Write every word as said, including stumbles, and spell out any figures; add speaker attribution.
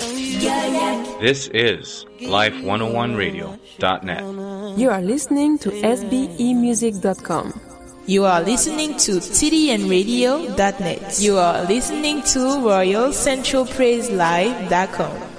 Speaker 1: This is Life one oh one radio dot net.
Speaker 2: You are listening to S B E music dot com.
Speaker 3: You are listening to T D N radio dot net. You are listening to Royal Central Praise Live dot com.